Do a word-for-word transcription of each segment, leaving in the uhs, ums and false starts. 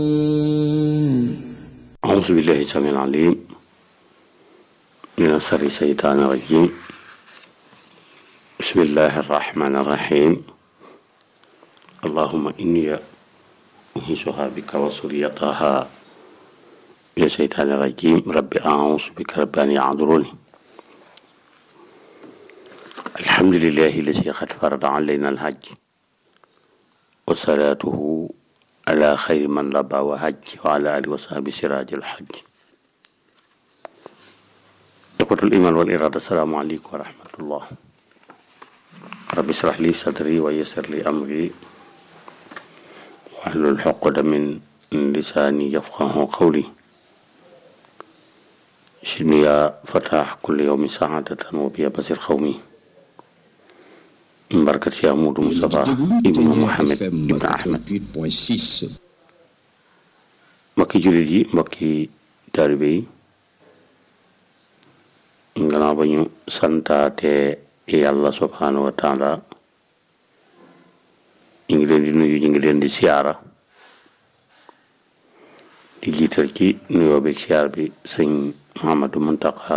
أعوذ بالله السميع العليم من شر الشيطان الرجيم بسم الله الرحمن الرحيم اللهم إني أنيسها بك وذريتها من الشيطان الرجيم رب أعوذ بك رب أن يحضروني الحمد لله الذي قد فرض علينا الحج وصلاته على خير من لبى وحج وعلى آله وصحبه سراج الحج إخوة الإيمان والإرادة السلام عليكم ورحمة الله رب اشرح لي صدري ويسر لي أمري واحلل عقدة من لساني يفقهوا قولي شدني يا فتاح كل يوم سعادة وبيا بصير قومي بركة يا مود مصطفى ابن محمد ابن أحمد mbokki jullit yi mbokki taalibe yi gannaaw ba ñu santaate yàlla subhaanahu wa taala ñu ngi leen di nuyu ñu ngi leen di siyaara di jiital ci nuyoo beeg siyaar bi sëñ Muhammadu Muntaqa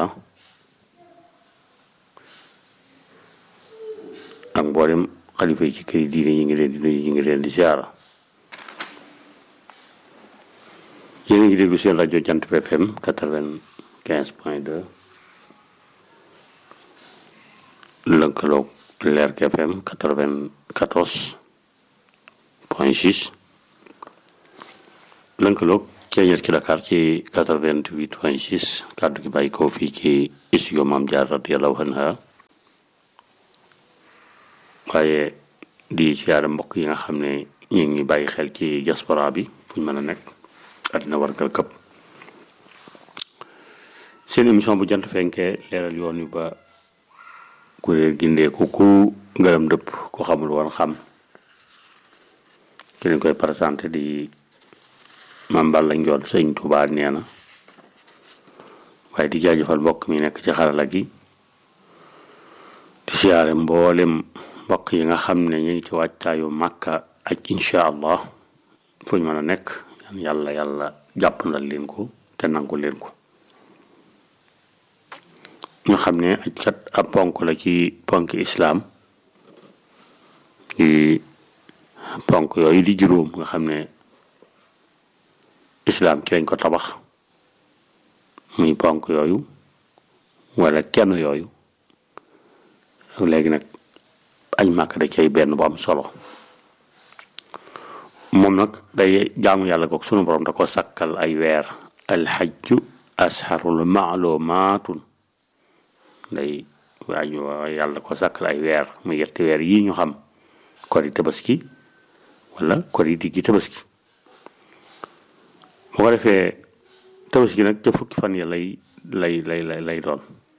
ak mboolem xalifa yi ci kër yi diine ñu ngi leen di nuyu ñu ngi leen di siyaara yéen a ngi déglu seen rajo Jant F M quatre-vingt-quinze point deux lëkkaloog Lergui F M quatre-vingt-quatorze point six lëkkaloog Ceeñeer ci Dakar ci quatre-vingt-huit point six kàddu gi bàyyi ko fii ci studio Maam Jaara radiyallahu anha waaye di siyaare mbokk yi nga xam ne ñu ngi bàyyi xel ci diaspora bi fu ñu mën a nekk àddina wargal këpp seen émission bu jant fenkee leeral yoon wi ba kuréel gindeeku ku ngërëm dëpp ku xamul woon xam ki leen koy présenté di Mame Balla Ndione sëñ Tuubaa nee na waaye di jaajëfal mbokk mi nekk ci xarala gi di siyaare mboolem mbokk yi nga xam ne ñu ngi ci wàccaayu Màkka ak incha allah fu ñu mën a nekk yàlla yàlla jàppandal leen ko te nangu leen ko nga xam ne aj kat ab ponk la ci ponk islaam di ponk yooyu di juróom nga xam ne islaam ci lañ ko tabax muy ponk yooyu wala kenn yooyu léegi nag añ màkk da cay benn bu am solo moom nag day jaamu yàlla goog sunu borom da ko sakkal ay weer alxajju asharul maalumaatun day waaju yàlla ko sakkal ay weer muy yetti weer yii ñu xam kori tabaski wala kori diggi tabaski bu ko defee tabaski nag ca fukki fan ya lay lay lay lay doon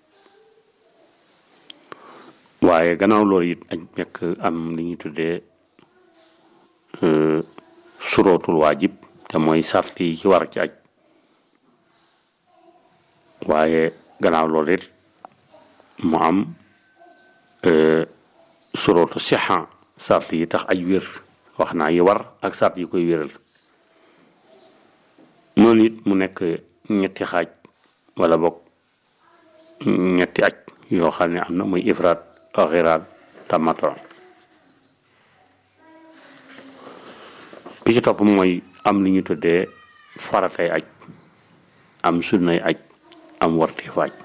waaye gannaaw loolu it añ nekk am li ñuy tuddee surootul waajib te mooy sart yi ci war ci aj waaye gannaaw loolu it mu am surootu sixa sart yi tax aj wér wax naa yi war ak sart yi koy wéral noonu it mu nekk ñetti xaaj wala bokk ñetti aj yoo xam ne am na muy ifraat xiraan tamato bi ci topp mooy am li ñu tuddee faratay aj am sunnay aj am warteefu aj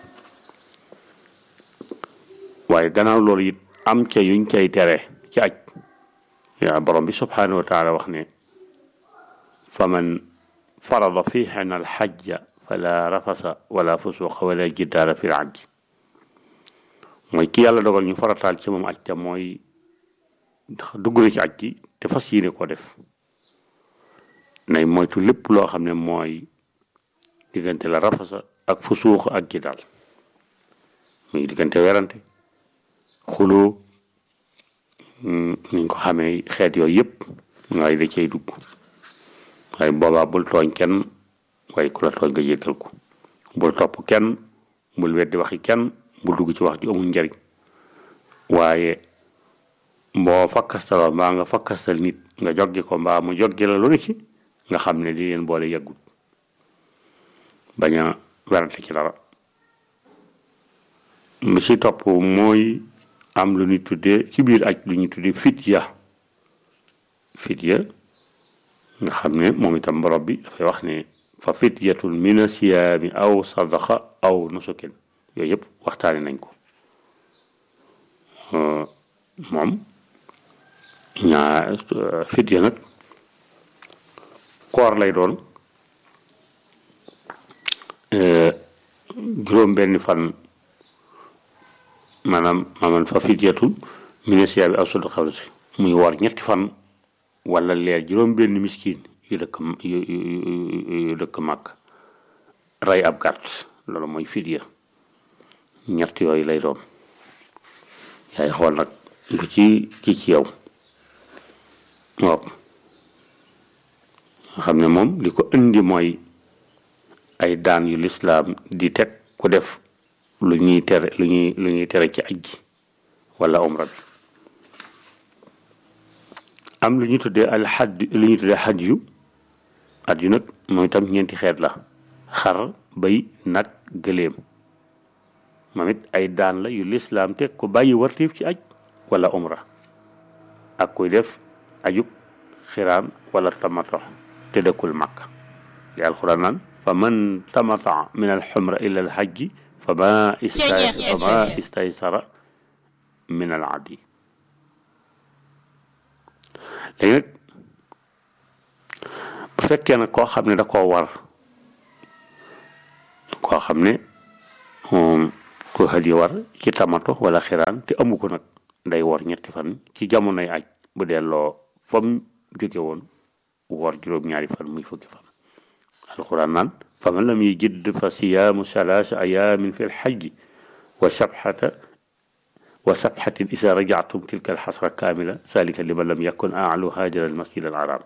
waaye gannaaw loolu it am ca yuñ cay tere ci aj yaa borom bi subhanahu wa taala wax ne fa man farada fiihinna alxajja fala rafasa wala fusuqa wala jidaala fil hajj mooy ki yàlla dogal ñu farataal ci moom aj te mooy dugg na ci aj gi te fas yéene ko def nay moytu lépp loo xam ne mooy diggante la rafasa ak fusuux ak ji daal muy diggante werante xuloo niñ ko xamee xeet yooyu yëpp waaye da cay dugg waaye boobaa bul tooñ kenn waaye ku la tooñ nga jéggal ko bul topp kenn bul weddi waxi kenn bul dugg ci wax ju amul njariñ waaye boo fakkastaloo mbaa nga fakkastal nit nga joggi ko mbaa mu joggi la lu ne ci nga xam ne li leen boole yàggut bañ a werante ci dara bi si topp mooy am lu ñu tuddee ci biir aj lu ñu tuddee fidya fidya nga xam ne moom itam borom bi dafay wax ne fa fidyatun mina siyaami aw sadaqa aw nusukin yooyu yëpp waxtaane nañ ko moom ñaa fidya nag koor lay doon juróom benn fan maanaam maanaam fa fidyatun mina siyaami aw sadaqa muy woor ñetti fan wala leer juróom benn miskin yu dëkk yu yu dëkk màgg rey ab gàtt loolu mooy fidya ñett yooyu lay doon yaay xool nag lu ci ci ci yow waaw nga xam ne moom li ko indi mooy ay daan yu lislaam di teg ku def lu ñuy tere lu ñuy lu ñuy tere ci aj gi wala umra bi am lu ñuy tuddee al xadd lu ñuy tuddee xaj yu at yu nag moom itam ñeenti xeet la xar bay nag gëléem moom it ay daan la yu lislaam teg ko bàyyi wartiif ci aj wala umra ak kuy def ajug xiraan wala tamato te dëkkul màkk li alxuraan naan fa man tamata min al xumra ila al xajji fa ma ista fa ma istaysara min al adi léegi nag bu fekkee nag koo xam ne da koo war koo xam ne ko hadi war ci tamato wala xiraan te amu ko nag day wor ñetti fan ci jamonoy aj bu delloo fa mu jóge woon woor juróom-ñaari fan muy fukki fan alquran naan fa man lam yajid fa siyaamu salaasa ayaamin fi lxajji wa sabxata wa sabxatin isa rajactum tilka alxasra kaamila salika liman lam yakun aalu haajara almasjid al haram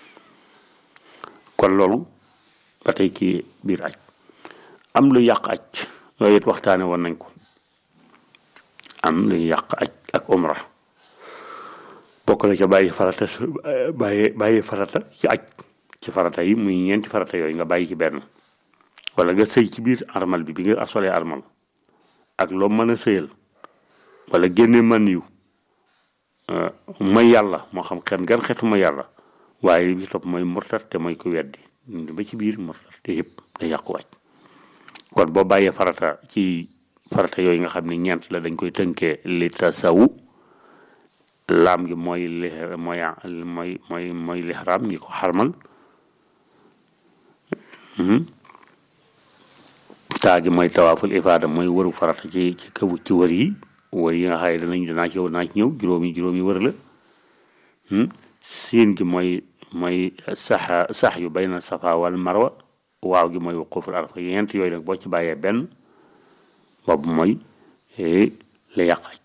kon loolu ba tey ci biir aj am lu yàq aj yooyu it waxtaane woon nañ ko am lu yàq aj ak umra bokk na ca bàyyi farata bàyyi bàyyi farata ci aj ci farata yi muy ñeenti farata yooyu nga bàyyi ci benn wala nga sëy ci biir armal bi bi nga asolee armal ak loo mën a sëyal wala génne man yu may yàlla moo xam xen gan xetu ma yàlla waaye bi topp mooy murtat te mooy ku weddi ba ci biir murtat te yëpp day yàqu wàcc kon boo bàyyee farata ci farata yooyu nga xam ne ñeent la dañ koy tënkee li tasawu laam gi mooy li mooy mooy mooy mooy lixraam ñi ko xarmal taa gi mooy tawaaful ifaada mooy wëru farata ci ci kaw ci wër yi wër yi nga xaye danañ danaa ci danaa ci ñëw juróomi juróomi wër la siin gi mooy mooy sax sax yu bayna safa wal marwa waaw gi mooy wuquuful arafa yent yooyu nag boo ci bàyyee benn boobu mooy la yàqaj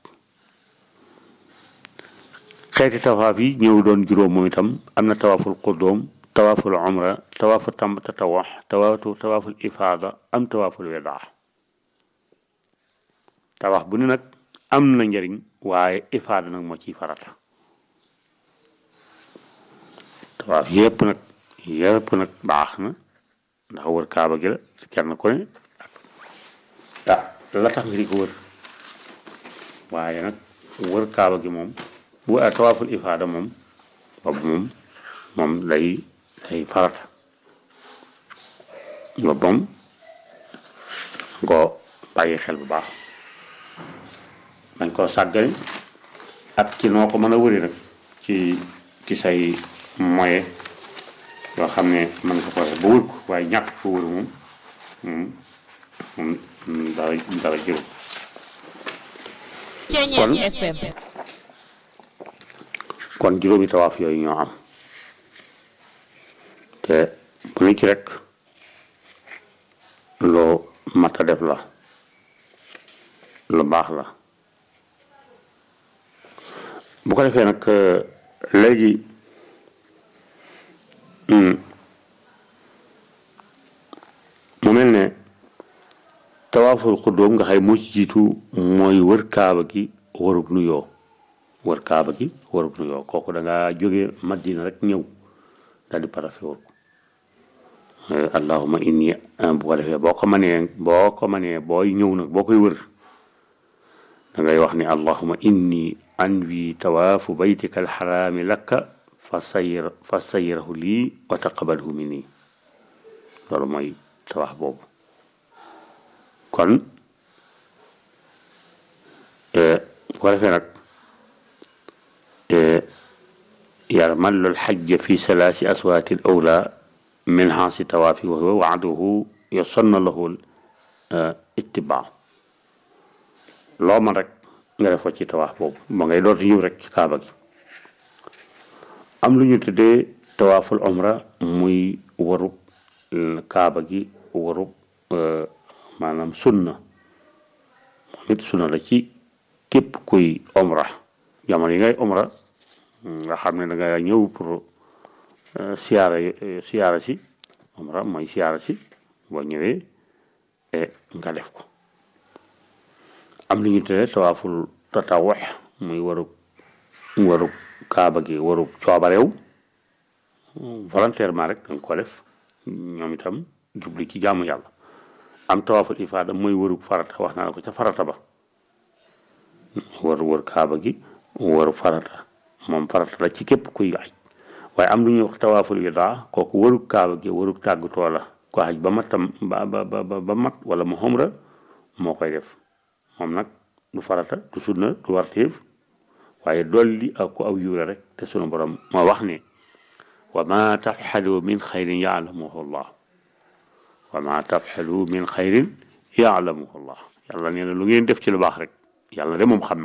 xeeti tawaaf yi ñëw doon juróom moom itam am na tawaaful qudum tawaaful umra tawaafu tam tatawax tawaafu tawaaful ifaada am tawaaful wedaa tawaaf bu ne nag am na njëriñ waaye ifaada nag moo ciy farata tawaaf yépp nag yépp nag baax na ndax wër kaaba gi la ci kenn ku ne ah la tax nga di ko wër waaye nag wër kaaba gi moom bu tawaaful ifaada moom boobu moom moom day day farata nga moom ngoo bàyyi xel bu baax dañ koo sàggane ak ci noo ko mën a wëri nag ci ci say moyen yoo xam ne mën nga ko def ba wër ko waaye ñàkk ko wër moom moom moom dara dara jëru kon kon juróomi tawaaf yooyu ñoo am te bu ñu ci rek loo mat a def la lu baax la bu ko defee nag léegi mu mel ne tawaaful xuddoom nga xay moo ci jiitu mooy wër kaaba gi warub nuyoo wër kaaba gi warub nuyoo kooku da ngaa jóge Madina rek ñëw daal di parafe wër ko allahuma inni bu ko defee boo ko mënee boo ko mënee booy ñëw nag boo koy wër da ngay wax ni allahuma inni anwi tawaafu baytika alxaraami lakka fa sayir fa sayirahu lii wa taqabalhu minni loolu mooy tawaaf boobu kon bu ko defee nag yarmallu alxajja fi salaasi aswaati al awla min xaasi tawaafi wa huwa waaduhu yusanna lahu ittibaa loo man rek nga def ko ci tawaaf boobu ba ngay dooti ñëw rek ci kaaba gi am lu ñu tuddee tawaaful umra muy warub kaaba gi warub maanaam sunna moom it sunna la ci képp kuy umra jamono yi ngay umra nga xam ne da nga ñëw pour siyaara siyaara si umra mooy siyaara si boo ñëwee nga def ko am lu ñu tuddee tawaaful tatawux muy warub warub kaaba gi warub coobareew volontairement rek danga ko def ñoom itam jubli ci jaamu yàlla am tawaaful ifaada mooy warub farata wax naa la ko ca farata ba war wër kaaba gi warub farata moom farata la ci képp kuy aj waaye am lu ñuy wax tawaaful widaa kooku warub kaaba gi warub tàggatoo la ko aj ba matam ba ba ba ba mat wala mu xumra moo koy def moom nag du farata du sunna du warteef waaye dolli ak ko aw yuura rek te sunu borom moo wax ne wa ma tafxalu min xayrin yaalamuhu allah wa ma tafxalu min xayrin yaalamuhu allah yàlla nee na lu ngeen def ci lu baax rek yàlla de moom xam